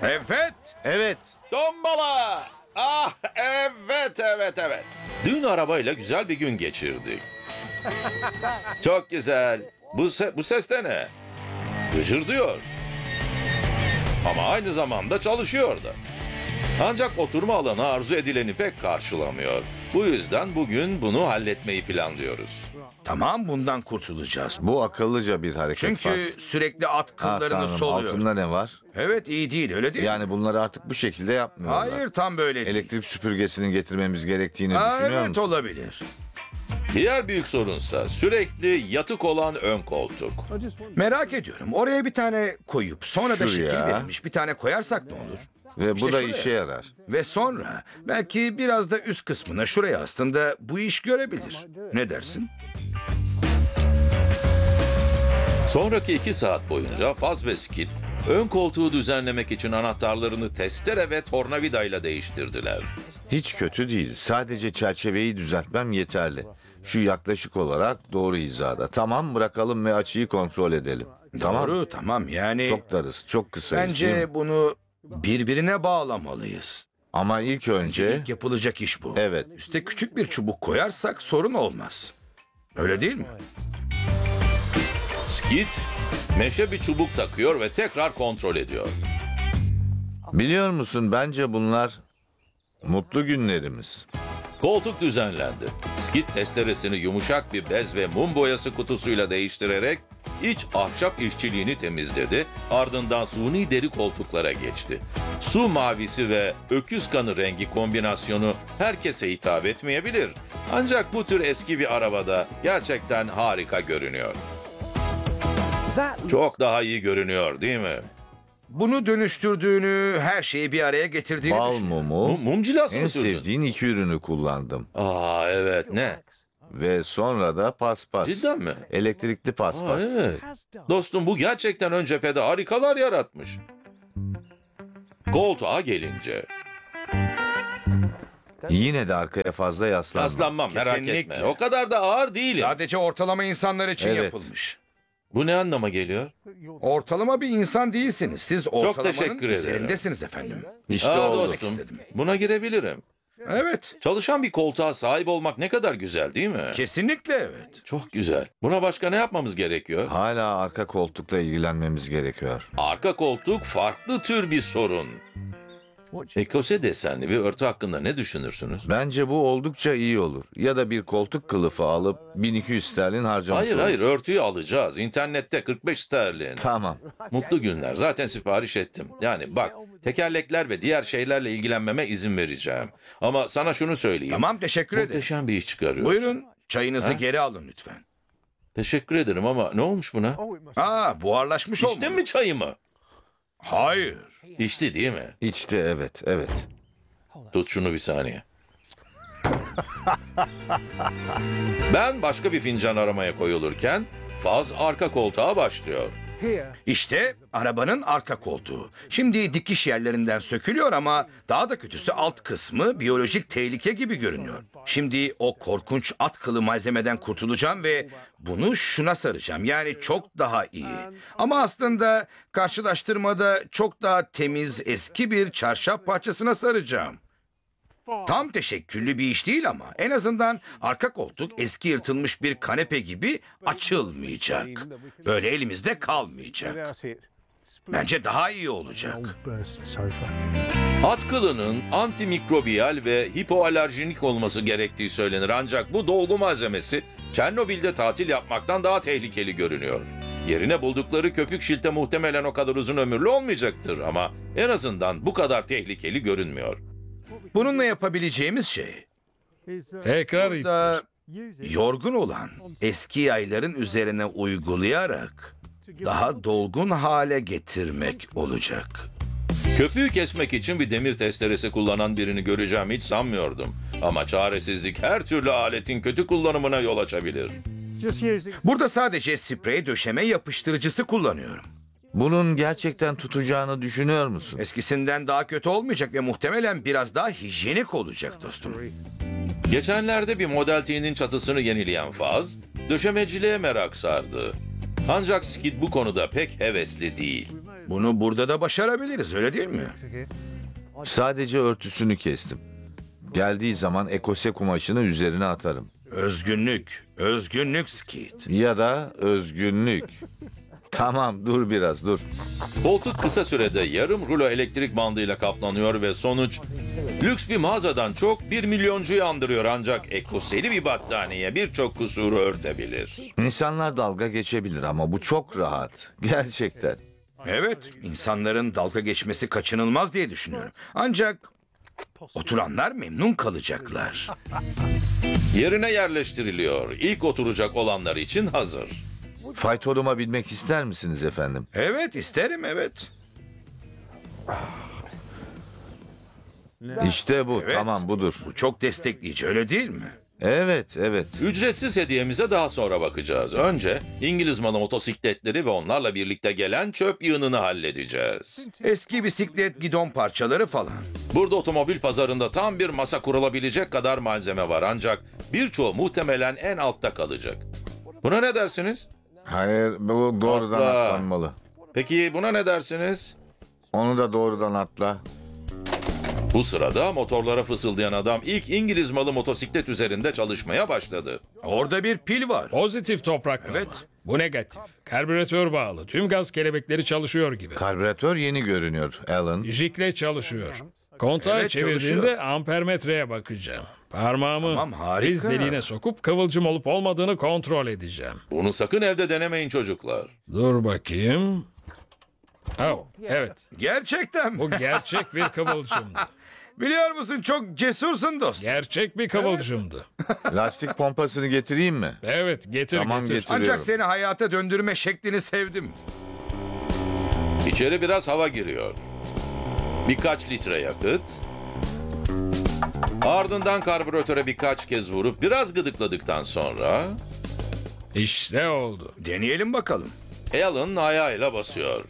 Evet. Evet. Tombala! Ah evet. Dün arabayla güzel bir gün geçirdik. Çok güzel. Bu ses de ne? Gıcırdıyor. Ama aynı zamanda çalışıyor da. Ancak oturma alanı arzu edileni pek karşılamıyor. Bu yüzden bugün bunu halletmeyi planlıyoruz. Tamam, bundan kurtulacağız. Bu akıllıca bir hareket. Çünkü Faz. sürekli at Ha, kıllarını tanrım, soluyor. altında ne var? Evet, iyi değil, öyle değil mi? Yani bunları artık bu şekilde yapmıyorlar. Hayır, tam böyle değil. Elektrik süpürgesini getirmemiz gerektiğini Aa, düşünüyor evet, musun? olabilir. Diğer büyük sorunsa sürekli yatık olan ön koltuk. Merak ediyorum. Oraya bir tane koyup sonra da şekil Şuraya. verilmiş bir tane koyarsak ne olur? Ve İşte bu da şuraya. işe yarar. Ve sonra belki biraz da üst kısmına şuraya aslında bu iş görebilir. Ne dersin? Sonraki 2 saat boyunca Faz ve Skid ön koltuğu düzenlemek için anahtarlarını testere ve tornavidayla değiştirdiler. Hiç kötü değil. Sadece çerçeveyi düzeltmem yeterli. Şu yaklaşık olarak doğru hizada. Tamam, bırakalım ve açıyı kontrol edelim. Tamam. Doğru, tamam, yani Çok darız, çok kısayız değil mi? bence bunu birbirine bağlamalıyız. Ama ilk önce... İlk yapılacak iş bu. Evet. Üste küçük bir çubuk koyarsak sorun olmaz. Öyle değil mi? Skid meşe bir çubuk takıyor ve tekrar kontrol ediyor. Biliyor musun, bence bunlar mutlu günlerimiz. Koltuk düzenlendi. Skid testeresini yumuşak bir bez ve mum boyası kutusuyla değiştirerek iç ahşap işçiliğini temizledi. Ardından suni deri koltuklara geçti. Su mavisi ve öküz kanı rengi kombinasyonu herkese hitap etmeyebilir. Ancak bu tür eski bir arabada gerçekten harika görünüyor. Çok daha iyi görünüyor, değil mi? Bunu dönüştürdüğünü, her şeyi bir araya getirdiğini Bal düşünüyorum. mumu, Mum cilası en mı sürdün? sevdiğin 2 ürünü kullandım. Aa evet, ne? Ve sonra da paspas. Cidden mi? Elektrikli Aa, paspas. evet. Dostum, bu gerçekten ön cephede harikalar yaratmış. Koltuğa gelince. Yine de arkaya fazla yaslanma. Yaslanmam, merak Kesinlikle. etme. O kadar da ağır değilim. Sadece ortalama insanlar için Evet. yapılmış. Bu ne anlama geliyor? Ortalama bir insan değilsiniz. Siz ortalamanın teşekkür ederim. üzerindesiniz efendim. İşte Aa, oldu. dostum, istedim. buna girebilirim. Evet. Çalışan bir koltuğa sahip olmak ne kadar güzel, değil mi? Kesinlikle evet. Çok güzel. Buna başka ne yapmamız gerekiyor? Hala arka koltukla ilgilenmemiz gerekiyor. Arka koltuk farklı tür bir sorun. Ekose desenli bir örtü hakkında ne düşünürsünüz? Bence bu oldukça iyi olur. Ya da bir koltuk kılıfı alıp 1200 sterlin harcamış Hayır oluruz. örtüyü alacağız. İnternette 45 sterlin. Tamam. Mutlu günler. Zaten sipariş ettim. Yani bak, tekerlekler ve diğer şeylerle ilgilenmeme izin vereceğim. Ama sana şunu söyleyeyim. Tamam, teşekkür ederim. Muhteşem bir iş çıkarıyorsun. Buyurun, çayınızı geri alın lütfen. Teşekkür ederim ama ne olmuş buna? Buharlaşmış İçtin olmalı. mi çayımı? Hayır. İçti değil mi? İçti, evet, evet. Tut şunu bir saniye. Ben başka bir fincan aramaya koyulurken Faz arka koltuğa başlıyor. İşte arabanın arka koltuğu. Şimdi dikiş yerlerinden sökülüyor ama daha da kötüsü alt kısmı biyolojik tehlike gibi görünüyor. Şimdi o korkunç at kılı malzemeden kurtulacağım ve bunu şuna saracağım. Yani çok daha iyi. Ama aslında karşılaştırmada çok daha temiz eski bir çarşaf parçasına saracağım. Tam teşekküllü bir iş değil ama en azından arka koltuk eski yırtılmış bir kanepe gibi açılmayacak. Böyle elimizde kalmayacak. Bence daha iyi olacak. At kılının antimikrobiyal ve hipoalerjinik olması gerektiği söylenir. Ancak bu dolgu malzemesi Çernobil'de tatil yapmaktan daha tehlikeli görünüyor. Yerine buldukları köpük şilte muhtemelen o kadar uzun ömürlü olmayacaktır ama en azından bu kadar tehlikeli görünmüyor. Bununla yapabileceğimiz şey Tekrar da yorgun olan eski yayların üzerine uygulayarak daha dolgun hale getirmek olacak. Köpüğü kesmek için bir demir testeresi kullanan birini göreceğim hiç sanmıyordum. Ama çaresizlik her türlü aletin kötü kullanımına yol açabilir. Burada sadece sprey döşeme yapıştırıcısı kullanıyorum. Bunun gerçekten tutacağını düşünüyor musun? Eskisinden daha kötü olmayacak ve muhtemelen biraz daha hijyenik olacak dostum. Geçenlerde bir Model T'nin çatısını yenileyen Faz, döşemeciliğe merak sardı. Ancak Skid bu konuda pek hevesli değil. Bunu burada da başarabiliriz, öyle değil mi? Sadece örtüsünü kestim. Geldiği zaman ekose kumaşını üzerine atarım. Özgünlük, özgünlük Skeet. Ya da özgünlük. Tamam, dur biraz, dur. Koltuk kısa sürede yarım rulo elektrik bandıyla kaplanıyor ve sonuç lüks bir mağazadan çok 1 milyoncuyu andırıyor, ancak ekoseli bir battaniye birçok kusuru örtebilir. İnsanlar dalga geçebilir ama bu çok rahat. Gerçekten. Evet, insanların dalga geçmesi kaçınılmaz diye düşünüyorum. Ancak oturanlar memnun kalacaklar. Yerine yerleştiriliyor. İlk oturacak olanlar için hazır. Faytonuma binmek ister misiniz efendim? Evet, isterim, evet. İşte bu, Evet. tamam budur. Bu çok destekleyici, öyle değil mi? Evet, evet. Ücretsiz hediyemize daha sonra bakacağız. Önce İngiliz malı motosikletleri ve onlarla birlikte gelen çöp yığınını halledeceğiz. Eski bisiklet gidon parçaları falan. Burada otomobil pazarında tam bir masa kurulabilecek kadar malzeme var, ancak birçoğu muhtemelen en altta kalacak. Buna ne dersiniz? Hayır, bu doğrudan Atla. atlanmalı. Peki buna ne dersiniz? Onu da doğrudan atla. Bu sırada motorlara fısıldayan adam ilk İngiliz malı motosiklet üzerinde çalışmaya başladı. Orada bir pil var. Pozitif topraklama. Evet. Bu negatif. Karbüratör bağlı. Tüm gaz kelebekleri çalışıyor gibi. Karbüratör yeni görünüyor, Alan. Jikle çalışıyor. Kontağı Evet, çevirdiğinde çalışıyor. ampermetreye bakacağım. Parmağımı Tamam, harika. priz deliğine sokup kıvılcım olup olmadığını kontrol edeceğim. Bunu sakın evde denemeyin çocuklar. Dur bakayım. Oh, evet. Gerçekten mi? Bu gerçek bir kıvılcımdı. Biliyor musun, çok cesursun dostum. Gerçek bir kıvılcımdı. Lastik pompasını getireyim mi? Evet, getir Tamam, getir. getir. Ancak Biliyorum. seni hayata döndürme şeklini sevdim. İçeri biraz hava giriyor. Birkaç litre yakıt. Ardından karbüratöre birkaç kez vurup biraz gıdıkladıktan sonra İşte oldu. Deneyelim bakalım. Alan ayağıyla basıyor.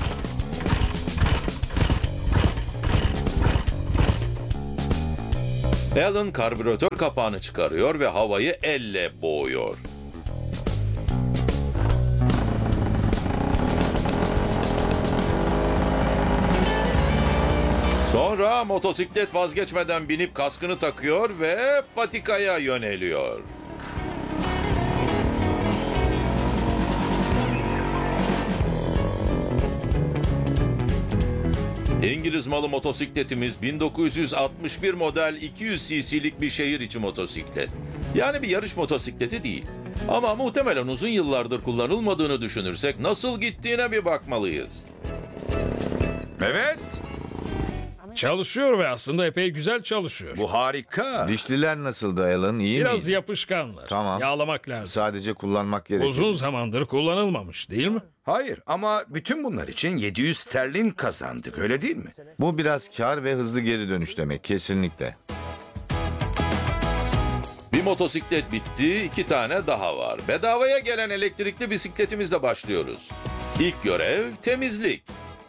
Alan karbüratör kapağını çıkarıyor ve havayı elle boğuyor. Sonra motosiklet vazgeçmeden binip kaskını takıyor ve patikaya yöneliyor. İngiliz malı motosikletimiz 1961 model 200 cc'lik bir şehir içi motosiklet. Yani bir yarış motosikleti değil. Ama muhtemelen uzun yıllardır kullanılmadığını düşünürsek nasıl gittiğine bir bakmalıyız. Evet, Çalışıyor ve aslında epey güzel çalışıyor. bu harika. Dişliler nasıldı Alan, iyi Biraz miydi? yapışkanlar. Tamam. Yağlamak lazım. Sadece kullanmak gerekiyor. Uzun zamandır kullanılmamış değil mi? Hayır, ama bütün bunlar için 700 sterlin kazandık, öyle değil mi? Bu biraz kar ve hızlı geri dönüş demek, kesinlikle. Bir motosiklet bitti, 2 tane daha var. Bedavaya gelen elektrikli bisikletimizle başlıyoruz. İlk görev temizlik.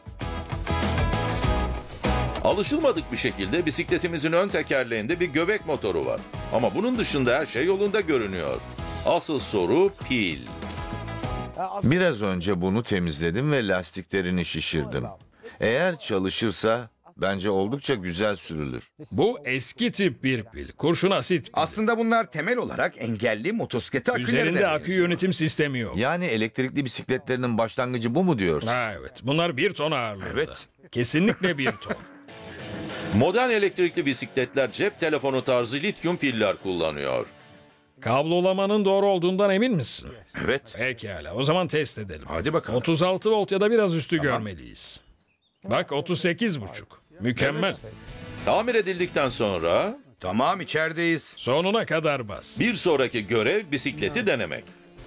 Alışılmadık bir şekilde bisikletimizin ön tekerleğinde bir göbek motoru var. Ama bunun dışında her şey yolunda görünüyor. Asıl soru pil. Biraz önce bunu temizledim ve lastiklerini şişirdim. Eğer çalışırsa bence oldukça güzel sürülür. Bu eski tip bir pil. Kurşun asit pili. Aslında bunlar temel olarak engelli motosiklete akülerine Üzerinde akü benziyor. yönetim sistemi yok. Yani elektrikli bisikletlerinin başlangıcı bu mu diyorsun? Ha evet. Bunlar 1 ton ağırlığında. Evet. Kesinlikle 1 ton. Modern elektrikli bisikletler cep telefonu tarzı lityum piller kullanıyor. Kablolamanın doğru olduğundan emin misin? Evet, Pekala. O zaman test edelim. hadi bakalım. 36 volt ya da biraz üstü görmeliyiz. Bak 38,5. Mükemmel. Tamir edildikten sonra Tamam, içerideyiz. Sonuna kadar bas. bir sonraki görev bisikleti denemek.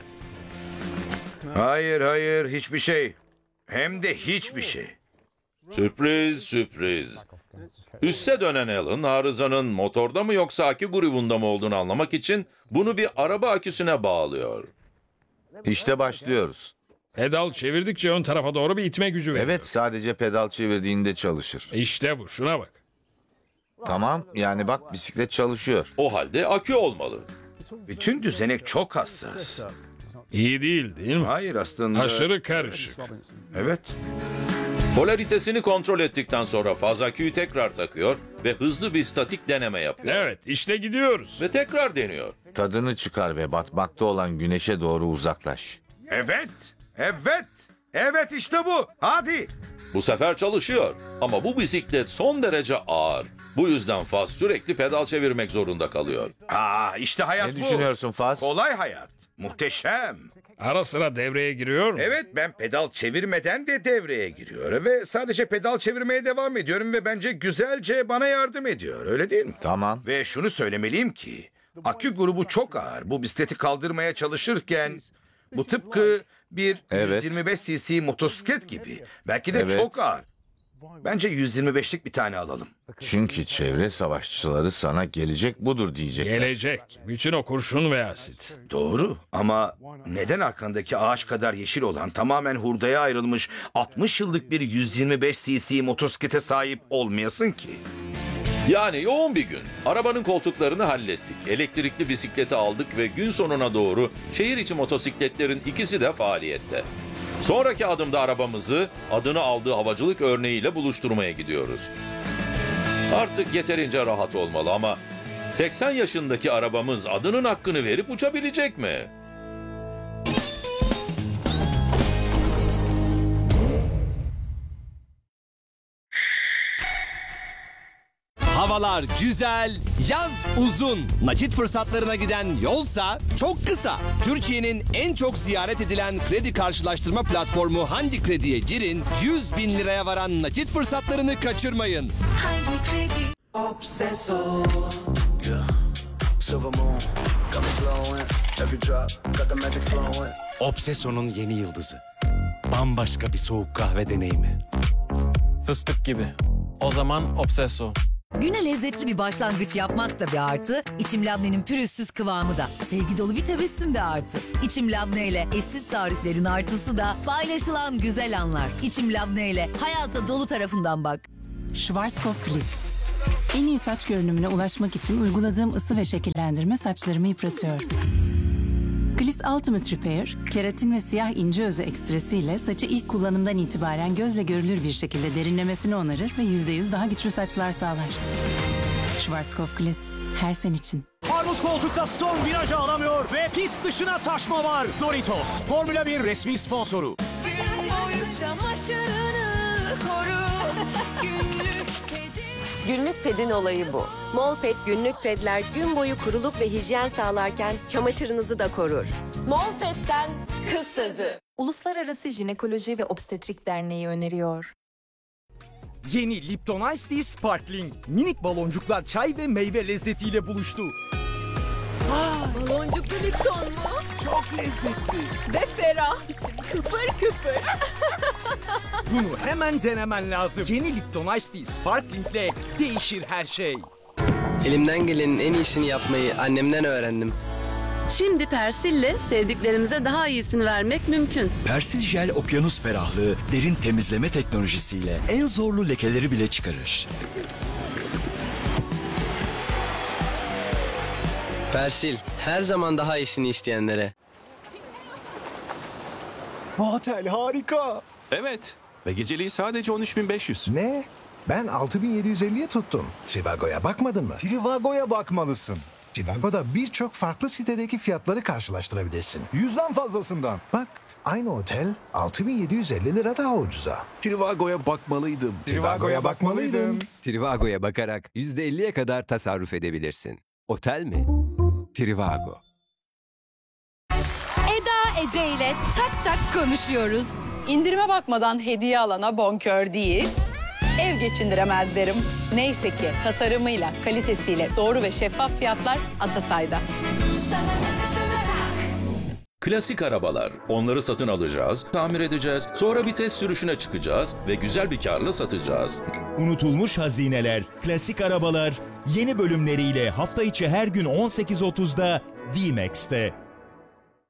Hayır, hayır, hiçbir şey. Hem de hiçbir şey. Sürpriz, sürpriz. Üsse dönen Alan, arızanın motorda mı yoksa akü grubunda mı olduğunu anlamak için bunu bir araba aküsüne bağlıyor. İşte başlıyoruz. Pedal çevirdikçe ön tarafa doğru bir itme gücü veriyor. Evet, sadece pedal çevirdiğinde çalışır. İşte bu. Şuna bak. Tamam, yani bak bisiklet çalışıyor. O halde akü olmalı. Bütün düzenek çok hassas. İyi değil mi? Hayır, aslında... Aşırı karışık. Evet. Polaritesini kontrol ettikten sonra faz aküyü tekrar takıyor ve hızlı bir statik deneme yapıyor. Evet, işte gidiyoruz. Ve tekrar deniyor. Tadını çıkar ve batmakta olan güneşe doğru uzaklaş. Evet, evet, evet işte bu. Hadi. Bu sefer çalışıyor. Ama bu bisiklet son derece ağır. Bu yüzden faz sürekli pedal çevirmek zorunda kalıyor. İşte hayat Ne bu. düşünüyorsun Faz? Kolay hayat. Muhteşem. Ara sıra devreye giriyor mu? Evet, ben pedal çevirmeden de devreye giriyor ve sadece pedal çevirmeye devam ediyorum ve bence güzelce bana yardım ediyor. Öyle değil mi? Tamam. Ve şunu söylemeliyim ki akü grubu çok ağır. Bu bisikleti kaldırmaya çalışırken bu tıpkı bir Evet. 125 cc motosiklet gibi. Belki de Evet. çok ağır. Bence 125'lik bir tane alalım. Çünkü çevre savaşçıları sana gelecek budur diyecekler. Gelecek. Bütün o kurşun ve asit. Doğru ama neden arkandaki ağaç kadar yeşil olan tamamen hurdaya ayrılmış 60 yıllık bir 125 cc motosiklete sahip olmayasın ki? Yani yoğun bir gün. Arabanın koltuklarını hallettik. Elektrikli bisikleti aldık ve gün sonuna doğru şehir içi motosikletlerin ikisi de faaliyette. Sonraki adımda arabamızı adını aldığı havacılık örneğiyle buluşturmaya gidiyoruz. Artık yeterince rahat olmalı ama 80 yaşındaki arabamız adının hakkını verip uçabilecek mi? Havalar güzel, yaz uzun. Nakit fırsatlarına giden yolsa çok kısa. Türkiye'nin en çok ziyaret edilen kredi karşılaştırma platformu Handi Kredi'ye girin. 100 bin liraya varan nakit fırsatlarını kaçırmayın. Handi Kredi. Obseso. Yeah. Silver moon. Got me glowing. Every drop. Got the magic flowing. Obseso'nun yeni yıldızı. Bambaşka bir soğuk kahve deneyimi. Fıstık gibi. O zaman Obseso. Güne lezzetli bir başlangıç yapmak da bir artı. İçim Labne'nin pürüzsüz kıvamı da. Sevgi dolu bir tebessüm de artı. İçim Labne ile eşsiz tariflerin artısı da paylaşılan güzel anlar. İçim Labne ile hayata dolu tarafından bak. Schwarzkopf Gliss. En iyi saç görünümüne ulaşmak için uyguladığım ısı ve şekillendirme saçlarımı yıpratıyor. Gliss Ultimate Repair, keratin ve siyah ince özü ekstresiyle saçı ilk kullanımdan itibaren gözle görülür bir şekilde derinlemesine onarır ve %100 daha güçlü saçlar sağlar. Schwarzkopf Gliss, her sen için. Armut koltukta Storm virajı alamıyor ve pist dışına taşma var. Doritos, Formula 1 resmi sponsoru. Gün boyu çamaşırını koru. Günlük kedi. Günlük pedin olayı bu. Molped günlük pedler gün boyu kuruluk ve hijyen sağlarken çamaşırınızı da korur. Molped'den kız sözü. Uluslararası Jinekoloji ve Obstetrik Derneği öneriyor. Yeni Lipton Ice Tea Sparkling. Minik baloncuklar çay ve meyve lezzetiyle buluştu. Baloncuklu Lipton mu? Çok lezzetli. Ve ferah. İçim kıpır kıpır. Bunu hemen denemen lazım. Yeni Lipton Ice Tea Sparkling'le değişir her şey. Elimden gelenin en iyisini yapmayı annemden öğrendim. Şimdi Persil'le sevdiklerimize daha iyisini vermek mümkün. Persil Jel okyanus ferahlığı derin temizleme teknolojisiyle en zorlu lekeleri bile çıkarır. Persil, her zaman daha iyisini isteyenlere. Bu otel harika. Evet ve geceliği sadece 13.500. Ne? Ben 6.750'ye tuttum. Trivago'ya bakmadın mı? Trivago'ya bakmalısın. Trivago'da birçok farklı sitedeki fiyatları karşılaştırabilirsin. 100'den fazlasından. Bak, aynı otel 6.750 lira daha ucuza. Trivago'ya bakmalıydım. Trivago'ya bakmalıydın. Trivago'ya bakarak %50'ye kadar tasarruf edebilirsin. Otel mi? Trivago. Eda Ece ile tak tak konuşuyoruz. İndirime bakmadan hediye alana bonkör değil, ev geçindiremez derim. Neyse ki tasarımıyla, kalitesiyle doğru ve şeffaf fiyatlar Atasay'da. Sana yakışanı tak. Klasik arabalar. Onları satın alacağız, tamir edeceğiz, sonra bir test sürüşüne çıkacağız ve güzel bir karla satacağız. Unutulmuş hazineler, klasik arabalar yeni bölümleriyle hafta içi her gün 18.30'da D-Max'te.